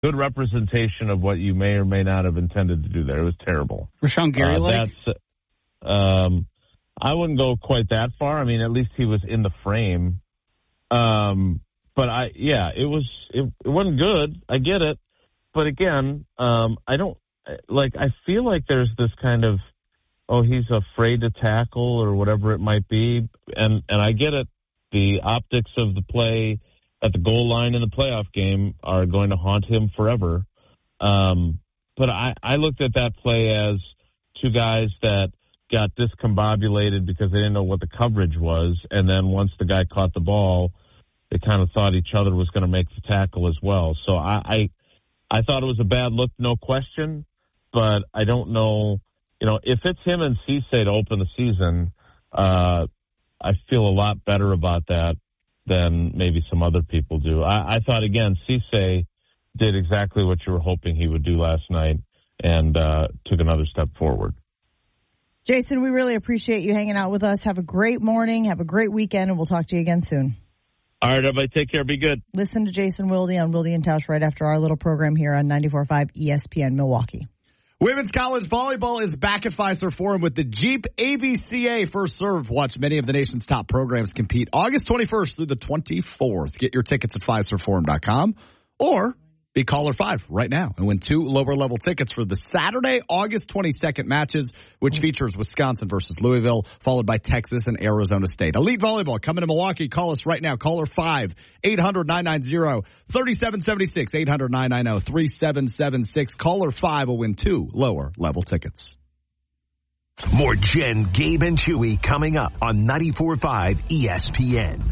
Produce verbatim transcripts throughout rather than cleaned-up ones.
good representation of what you may or may not have intended to do there. It was terrible. Rashawn Gary, uh, like? That's, um, I wouldn't go quite that far. I mean, at least he was in the frame. Um, but I, yeah, it was, it, it wasn't good. I get it. But again, um, I don't, like, I feel like there's this kind of, oh, he's afraid to tackle or whatever it might be. And, and I get it. The optics of the play at the goal line in the playoff game are going to haunt him forever. Um, but I, I looked at that play as two guys that got discombobulated because they didn't know what the coverage was. And then once the guy caught the ball, they kind of thought each other was going to make the tackle as well. So I, I, I thought it was a bad look, no question. But I don't know, you know, if it's him and Cisse to open the season, uh, I feel a lot better about that than maybe some other people do. I, I thought, again, Cisse did exactly what you were hoping he would do last night and uh, took another step forward. Jason, we really appreciate you hanging out with us. Have a great morning. Have a great weekend, and we'll talk to you again soon. All right, everybody, take care. Be good. Listen to Jason Wilde on Wilde and Tausch right after our little program here on ninety-four point five E S P N Milwaukee. Women's college volleyball is back at Fiserv Forum with the Jeep A B C A First Serve. Watch many of the nation's top programs compete August twenty-first through the twenty-fourth. Get your tickets at Fiserv Forum dot com or be caller five right now and win two lower level tickets for the Saturday, August twenty-second matches, which features Wisconsin versus Louisville, followed by Texas and Arizona State. Elite Volleyball coming to Milwaukee. Call us right now. Caller five, eight hundred, nine nine zero, three seven seven six, eight hundred, nine nine zero, three seven seven six. Caller five will win two lower level tickets. More Jen, Gabe, and Chewy coming up on ninety-four point five E S P N.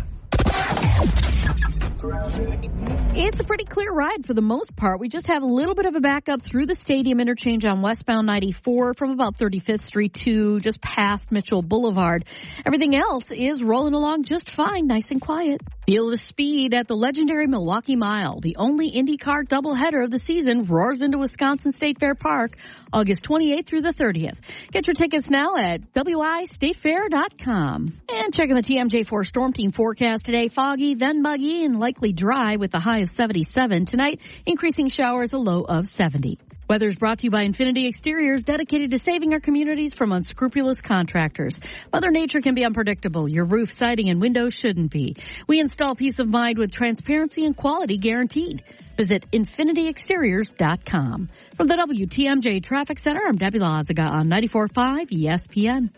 It's a pretty clear ride for the most part. We just have a little bit of a backup through the stadium interchange on westbound ninety-four from about thirty-fifth Street to just past Mitchell Boulevard. Everything else is rolling along just fine, nice and quiet. Feel the speed at the legendary Milwaukee Mile. The only IndyCar doubleheader of the season roars into Wisconsin State Fair Park August twenty-eighth through the thirtieth. Get your tickets now at W I state fair dot com. And checking the T M J four Storm Team forecast today, foggy, then muggy, and likely dry with a high of seventy-seven. Tonight, increasing showers, a low of seventy. Weather is brought to you by Infinity Exteriors, dedicated to saving our communities from unscrupulous contractors. Mother Nature can be unpredictable. Your roof, siding, and windows shouldn't be. We install peace of mind with transparency and quality guaranteed. Visit infinity exteriors dot com. From the W T M J Traffic Center, I'm Debbie Lazaga on ninety-four point five E S P N.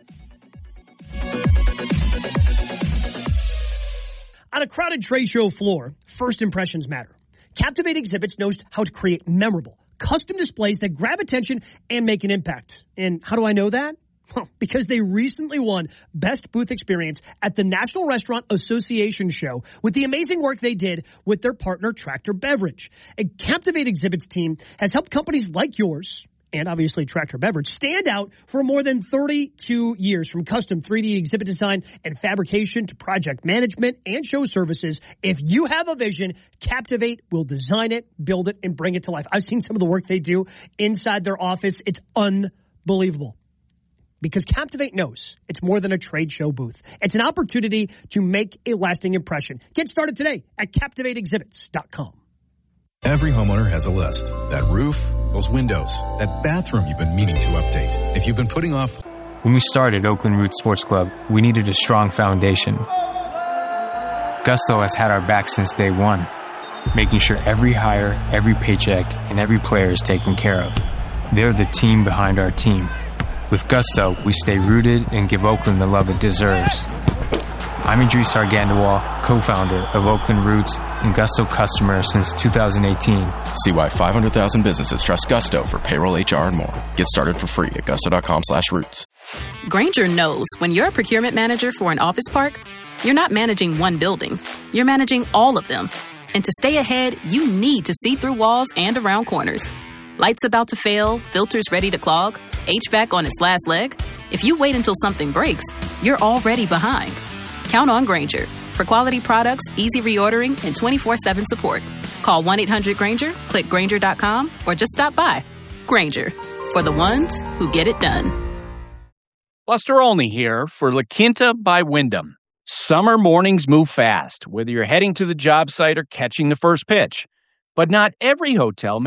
On a crowded trade show floor, first impressions matter. Captivate Exhibits knows how to create memorable, custom displays that grab attention and make an impact. And how do I know that? Well, because they recently won Best Booth Experience at the National Restaurant Association show with the amazing work they did with their partner Tractor Beverage. A Captivate Exhibits team has helped companies like yours, and obviously Tractor Beverage, stand out for more than thirty-two years. From custom three D exhibit design and fabrication to project management and show services, if you have a vision, Captivate will design it, build it, and bring it to life. I've seen some of the work they do inside their office. It's unbelievable. Because Captivate knows it's more than a trade show booth. It's an opportunity to make a lasting impression. Get started today at captivate exhibits dot com. Every homeowner has a list. That roof, those windows, that bathroom you've been meaning to update. If you've been putting off... When we started Oakland Roots Sports Club, we needed a strong foundation. Gusto has had our back since day one, making sure every hire, every paycheck, and every player is taken care of. They're the team behind our team. With Gusto, we stay rooted and give Oakland the love it deserves. I'm Idris Argandawal, co-founder of Oakland Roots and Gusto customer since two thousand eighteen. See why five hundred thousand businesses trust Gusto for payroll, H R, and more. Get started for free at gusto.com slash roots. Grainger knows when you're a procurement manager for an office park, you're not managing one building. You're managing all of them. And to stay ahead, you need to see through walls and around corners. Lights about to fail, filters ready to clog, H V A C on its last leg. If you wait until something breaks, you're already behind. Count on Grainger for quality products, easy reordering, and twenty-four seven support. Call one eight hundred Grainger, click Grainger dot com, or just stop by. Grainger, for the ones who get it done. Buster Olney here for La Quinta by Wyndham. Summer mornings move fast, whether you're heading to the job site or catching the first pitch. But not every hotel